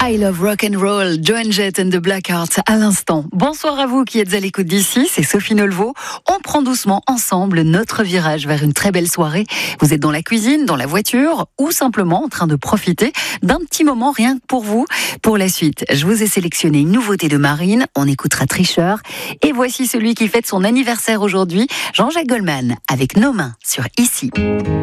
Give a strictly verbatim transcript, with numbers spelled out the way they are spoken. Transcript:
I Love Rock and Roll, Joan Jett and the Blackhearts à l'instant. Bonsoir à vous qui êtes à l'écoute d'ici, c'est Sophie Nolveau. On prend doucement ensemble notre virage vers une très belle soirée. Vous êtes dans la cuisine, dans la voiture ou simplement en train de profiter d'un petit moment rien que pour vous. Pour la suite, je vous ai sélectionné une nouveauté de Marine, on écoutera Tricheur. Et voici celui qui fête son anniversaire aujourd'hui, Jean-Jacques Goldman, avec Nos mains sur Ici.